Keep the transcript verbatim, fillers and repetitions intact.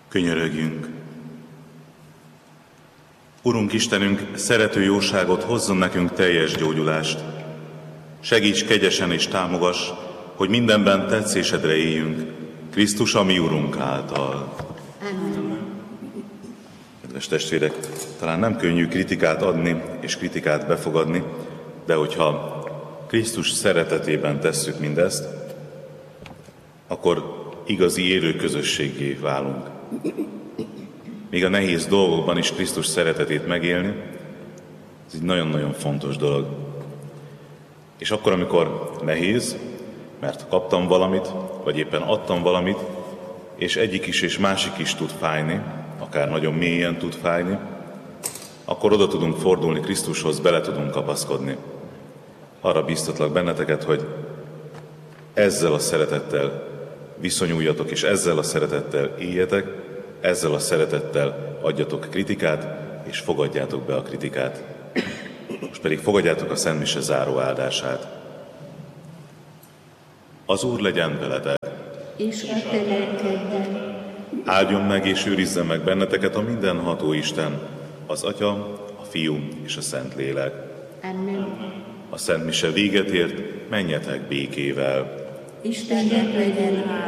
Könyörögjünk! Urunk Istenünk, szerető jóságot hozzon nekünk teljes gyógyulást. Segíts kegyesen és támogass, hogy mindenben tetszésedre éljünk, Krisztus a mi Urunk által. Amen. Kedves testvérek, talán nem könnyű kritikát adni és kritikát befogadni, de hogyha Krisztus szeretetében tesszük mindezt, akkor igazi élő közösséggé válunk. Még a nehéz dolgokban is Krisztus szeretetét megélni, ez egy nagyon-nagyon fontos dolog. És akkor, amikor nehéz, mert kaptam valamit, vagy éppen adtam valamit, és egyik is és másik is tud fájni, akár nagyon mélyen tud fájni, akkor oda tudunk fordulni Krisztushoz, bele tudunk kapaszkodni. Arra bíztatlak benneteket, hogy ezzel a szeretettel viszonyuljatok, és ezzel a szeretettel éljetek, ezzel a szeretettel adjatok kritikát, és fogadjátok be a kritikát. Most pedig fogadjátok a Szent Mise záró áldását. Az Úr legyen veletek! És a te lelkeddel. Áldjon meg és őrizzen meg benneteket a mindenható Isten, az Atya, a Fiú és a Szentlélek. Amen. A Szent Mise véget ért, menjetek békével. Istennek legyen